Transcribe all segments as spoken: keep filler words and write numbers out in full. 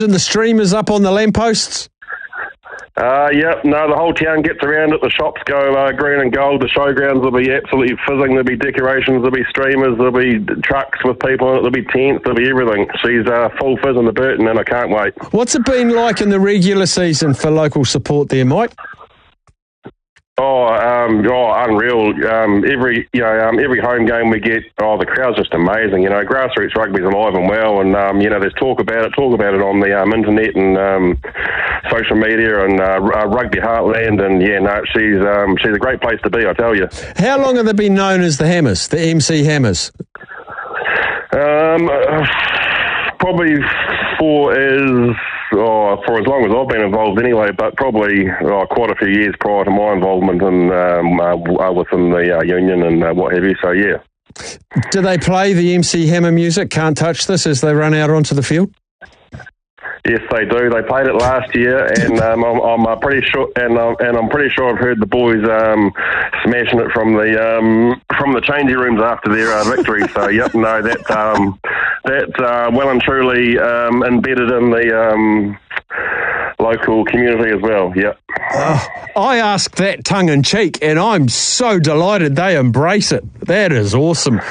And the streamers up on the lampposts? Uh, yep, no, the whole town gets around it. The shops go uh, green and gold. The showgrounds will be absolutely fizzing. There'll be decorations, there'll be streamers, there'll be trucks with people in it, there'll be tents, there'll be everything. She's uh, full fizz in the Burton, and I can't wait. What's it been like in the regular season for local support there, Mike? Oh, um, oh, unreal! Um, every you know, um, every home game we get, oh, the crowd's just amazing. You know, grassroots rugby's alive and well, and um, you know, there's talk about it, talk about it on the um, internet and um, social media and uh, Rugby Heartland, and yeah, no, she's um, she's a great place to be, I tell you. How long have they been known as the Hammers, the M C Hammers? Um, uh, probably for as. Oh, for as long as I've been involved anyway, but probably oh, quite a few years prior to my involvement in, um, uh, within the uh, union and uh, what have you, so yeah. Do they play the M C Hammer music, Can't Touch This, as they run out onto the field? Yes, they do. They played it last year, and um, I'm, I'm uh, pretty sure, and uh, and I'm pretty sure I've heard the boys um, smashing it from the um, from the changing rooms after their uh, victory. So, yep, no, that um, that's uh, well and truly um, embedded in the um, local community as well. Yep. Oh, I asked that tongue in cheek, and I'm so delighted they embrace it. That is awesome.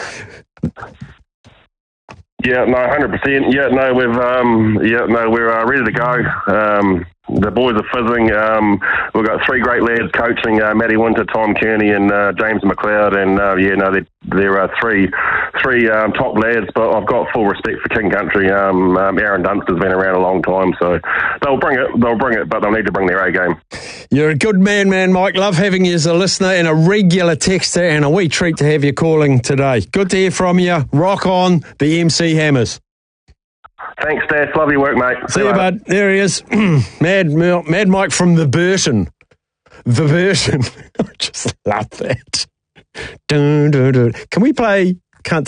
Yeah, no, one hundred percent. Yeah, no, we've um, yeah, no, we're uh, ready to go. Um, the boys are fizzing. Um, we've got three great lads coaching: uh, Matty Winter, Tom Kearney, and uh, James McLeod. And uh, yeah, no, they're, they're uh, three three um, top lads. But I've got full respect for King Country. Um, um, Aaron Dunster's been around a long time, so they'll bring it. They'll bring it, but they'll need to bring their A game. You're a good man, man, Mike. Love having you as a listener and a regular texter, and a wee treat to have you calling today. Good to hear from you. Rock on, the M C Hammers. Thanks, Stas. Love your work, mate. See, See you, bud. There he is. Mad, Mad Mike from the Burton. The Burton. I just love that. Dun, dun, dun. Can we play